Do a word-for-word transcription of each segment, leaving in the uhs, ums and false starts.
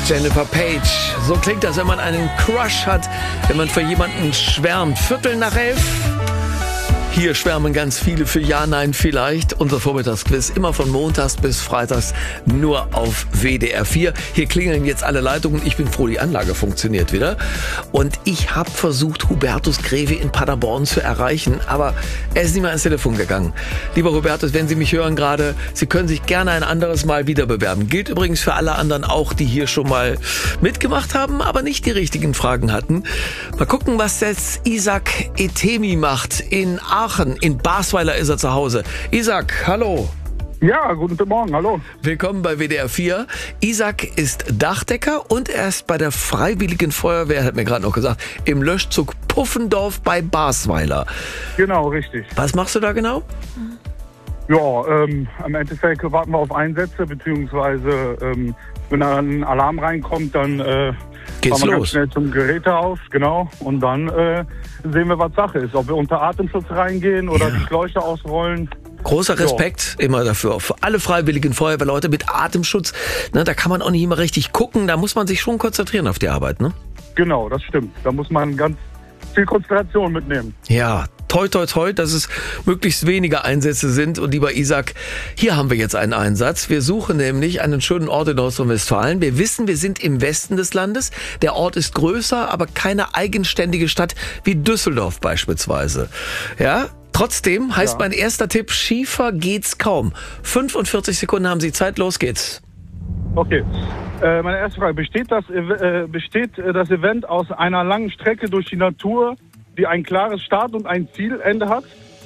Jennifer Page. So klingt das, wenn man einen Crush hat, wenn man für jemanden schwärmt. Viertel nach elf. Hier schwärmen ganz viele für Ja, Nein, vielleicht. Unser Vormittagsquiz immer von montags bis freitags nur auf W D R vier. Hier klingeln jetzt alle Leitungen. Ich bin froh, die Anlage funktioniert wieder. Und ich habe versucht, Hubertus Greve in Paderborn zu erreichen, aber er ist nicht mehr ans Telefon gegangen. Lieber Hubertus, wenn Sie mich hören gerade, Sie können sich gerne ein anderes Mal wieder bewerben. Gilt übrigens für alle anderen auch, die hier schon mal mitgemacht haben, aber nicht die richtigen Fragen hatten. Mal gucken, was jetzt Isaac Etemi macht in Aachen. In Basweiler ist er zu Hause. Isaac, hallo. Ja, guten Morgen, hallo. Willkommen bei W D R vier. Isaac ist Dachdecker und er ist bei der Freiwilligen Feuerwehr, hat mir gerade noch gesagt, im Löschzug Puffendorf bei Basweiler. Genau, richtig. Was machst du da genau? Ja, ähm, im Endeffekt warten wir auf Einsätze, beziehungsweise ähm, wenn da ein Alarm reinkommt, dann äh, Geht's fahren wir los. ganz schnell zum Gerätehaus, genau, und dann äh, sehen wir, was Sache ist. Ob wir unter Atemschutz reingehen oder Ja. die Schläuche ausrollen. Großer Respekt immer dafür. Für alle Freiwilligen Feuerwehrleute mit Atemschutz. Ne, da kann man auch nicht immer richtig gucken. Da muss man sich schon konzentrieren auf die Arbeit, ne? Genau, das stimmt. Da muss man ganz viel Konzentration mitnehmen. Ja, toi, toi, toi, dass es möglichst wenige Einsätze sind. Und lieber Isaac, hier haben wir jetzt einen Einsatz. Wir suchen nämlich einen schönen Ort in Nordrhein-Westfalen. Wir wissen, wir sind im Westen des Landes. Der Ort ist größer, aber keine eigenständige Stadt wie Düsseldorf beispielsweise. Ja, trotzdem heißt Ja. mein erster Tipp, schiefer geht's kaum. fünfundvierzig Sekunden haben Sie Zeit, los geht's. Okay. Äh, meine erste Frage, besteht das, äh, besteht äh, das Event aus einer langen Strecke durch die Natur, die ein klares Start- und ein Zielende hat?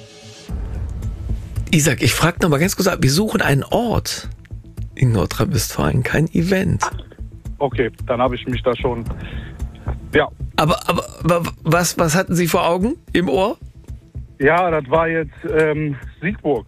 Isaac, ich frage noch mal ganz kurz ab, wir suchen einen Ort in Nordrhein-Westfalen, kein Event. Okay, dann habe ich mich da schon... Ja, Aber, aber, aber was, was hatten Sie vor Augen im Ohr? ja, das war jetzt ähm, Siegburg.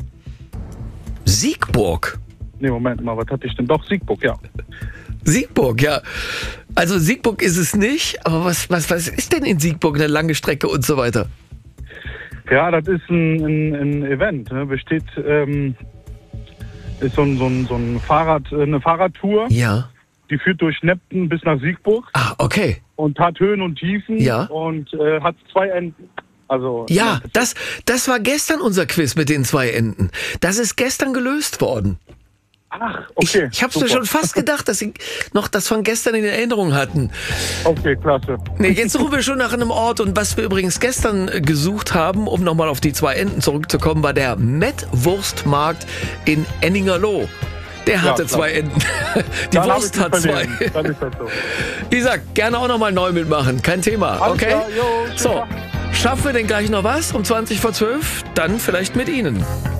Siegburg. Nee, Moment mal, was hatte ich denn? Doch, Siegburg, ja. Siegburg, ja. Also Siegburg ist es nicht, aber was, was, was ist denn in Siegburg eine lange Strecke und so weiter? Ja, das ist ein, ein, ein Event. Ne? Besteht, ähm, ist so ein, so ein, so ein Fahrrad, eine Fahrradtour, Ja. die führt durch Nepten bis nach Siegburg Ah, okay. und hat Höhen und Tiefen Ja. und äh, hat zwei Enden. Also Ja, das, das war gestern unser Quiz mit den zwei Enden. Das ist gestern gelöst worden. Ach, okay. Ich, ich hab's mir super. schon fast gedacht, dass Sie noch das von gestern in Erinnerung hatten. Okay, klasse. Nee, jetzt suchen wir schon nach einem Ort. Und was wir übrigens gestern äh, gesucht haben, um nochmal auf die zwei Enden zurückzukommen, war der Mettwurstmarkt in Enningerloh. Der hatte Ja, klar. zwei Enden. Die Dann hab Wurst ich mich hat zwei. verlesen. Dann ist das so. Isaac, gerne auch nochmal neu mitmachen. Kein Thema, Alles okay? klar, jo, schönen So, Tag. schaffen wir denn gleich noch was um zwanzig vor zwölf? Dann vielleicht mit Ihnen.